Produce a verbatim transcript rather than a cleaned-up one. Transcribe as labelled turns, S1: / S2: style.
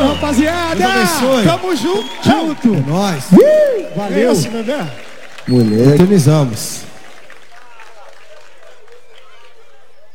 S1: Valeu, rapaziada.
S2: Deus abençoe.
S1: Tamo junto.
S2: Junto. É nóis.
S1: Valeu. Esse, bebê.
S2: Mulher. Eternizamos.